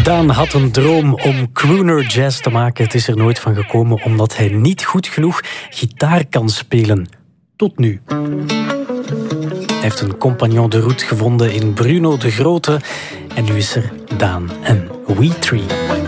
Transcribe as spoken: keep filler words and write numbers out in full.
Daan had een droom om crooner jazz te maken. Het is er nooit van gekomen omdat hij niet goed genoeg gitaar kan spelen. Tot nu. Hij heeft een compagnon de route gevonden in Bruno de Grote. En nu is er Daan en We Three.